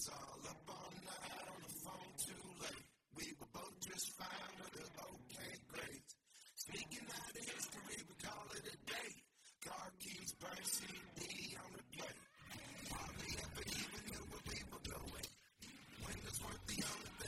was all up all night on the phone too late.